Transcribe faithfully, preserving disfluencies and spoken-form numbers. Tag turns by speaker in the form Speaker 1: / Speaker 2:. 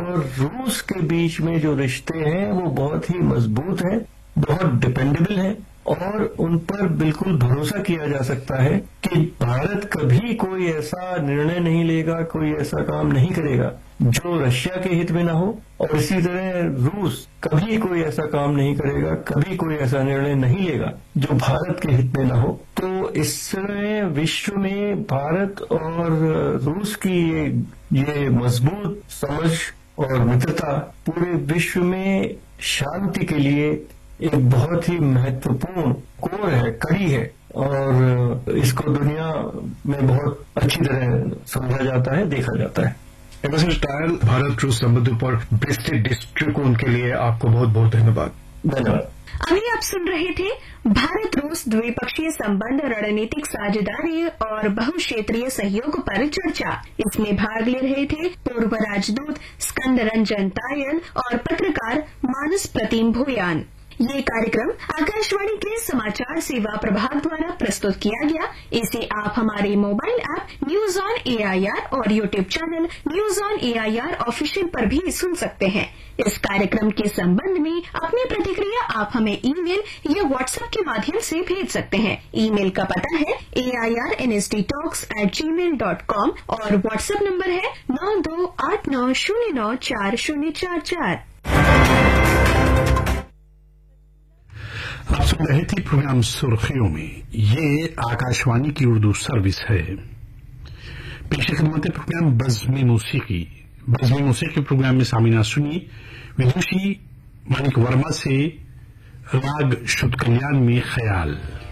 Speaker 1: और रूस के बीच में जो रिश्ते हैं वो बहुत ही मजबूत हैं, बहुत डिपेंडेबल हैं और उन पर बिल्कुल भरोसा किया जा सकता है कि भारत कभी कोई ऐसा निर्णय नहीं लेगा, कोई ऐसा काम नहीं करेगा जो रशिया के हित में ना हो, और इसी तरह रूस कभी कोई ऐसा काम नहीं करेगा, कभी कोई ऐसा निर्णय नहीं लेगा जो भारत के हित में ना हो। तो इस समय विश्व में भारत और रूस की ये, ये मजबूत समझ और मित्रता पूरे विश्व में शांति के लिए एक बहुत ही महत्वपूर्ण कोर है, कड़ी है, और इसको दुनिया में बहुत अच्छी तरह समझा जाता है, देखा जाता है।
Speaker 2: एम्बेसडर टायल, भारत रूस संबंधों पर विस्तृत दृष्टिकोण के लिए आपको बहुत बहुत धन्यवाद।
Speaker 1: धन्यवाद।
Speaker 3: अभी आप सुन रहे थे भारत रूस द्विपक्षीय संबंध, रणनीतिक साझेदारी और बहुक्षेत्रीय सहयोग पर चर्चा। इसमें भाग ले रहे थे पूर्व राजदूत स्कंद रंजन तायल और पत्रकार मानस प्रतिम भूयान। ये कार्यक्रम आकाशवाणी के समाचार सेवा प्रभाग द्वारा प्रस्तुत किया गया। इसे आप हमारे mobile app news on AIR और YouTube channel news on AIR official पर भी सुन सकते हैं। इस कार्यक्रम के संबंध में अपनी प्रतिक्रिया आप हमें ईमेल या व्हाट्सएप के माध्यम से भेज सकते हैं। ईमेल का पता है ए I R N S D talks eight ji mail dot com और व्हाट्सएप नंबर है नौ दो आठ नौ शून्य नौ चार शून्य चार चार।
Speaker 2: आप सुन रहे थे प्रोग्राम सुर्खियों में। ये आकाशवाणी की उर्दू सर्विस है। पेश खिदमत प्रोग्राम बज़्म मौसीकी। बज़्म मौसीकी प्रोग्राम में सामीना सुनिए विदुषी मानिक वर्मा से राग शुद्ध कल्याण में ख्याल।